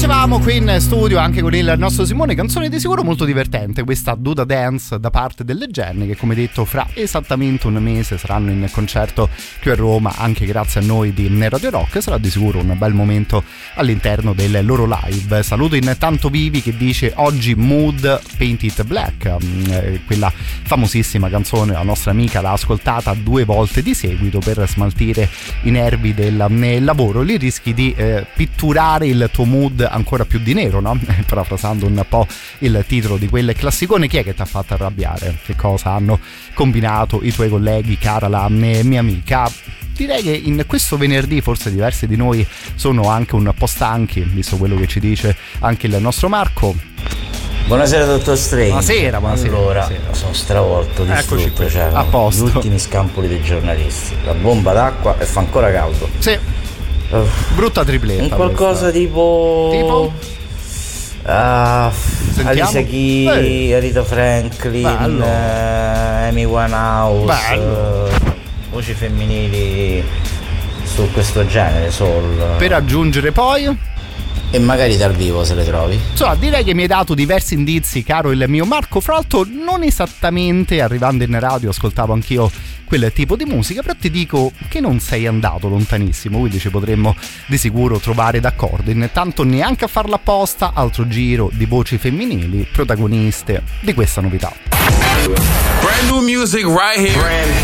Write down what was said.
Dicevamo qui in studio anche con il nostro Simone, canzone di sicuro molto divertente, questa Duda Dance da parte delle Gen, che come detto fra esattamente un mese saranno in concerto qui a Roma, anche grazie a noi di Radio Rock. Sarà di sicuro un bel momento all'interno del loro live. Saluto intanto Vivi che dice oggi Mood Paint It Black, quella famosissima canzone la nostra amica l'ha ascoltata 2 volte di seguito per smaltire i nervi del lavoro. Lì rischi di pitturare il tuo mood ancora più di nero, no? Parafrasando un po' il titolo di quel classicone. Chi è che ti ha fatto arrabbiare? Che cosa hanno combinato i tuoi colleghi, cara la mia amica? Direi che in questo venerdì forse diversi di noi sono anche un po' stanchi, visto quello che ci dice anche il nostro Marco. Buonasera dottor Strange. Buonasera. Allora, sono stravolto, distrutto, cioè, a posto. Gli ultimi scampoli dei giornalisti, la bomba d'acqua e fa ancora caldo. Sì. Brutta tripletta. Un qualcosa tipo Alicia Keys, Aretha Franklin, Amy Winehouse, voci femminili su questo genere, soul. Per aggiungere poi e magari dal vivo se le trovi. Insomma, direi che mi hai dato diversi indizi, caro il mio Marco. Fra l'altro non esattamente arrivando in radio ascoltavo anch'io quel tipo di musica, però ti dico che non sei andato lontanissimo, quindi ci potremmo di sicuro trovare d'accordo. Intanto neanche a farla apposta, altro giro di voci femminili protagoniste di questa novità. Brand new music right here.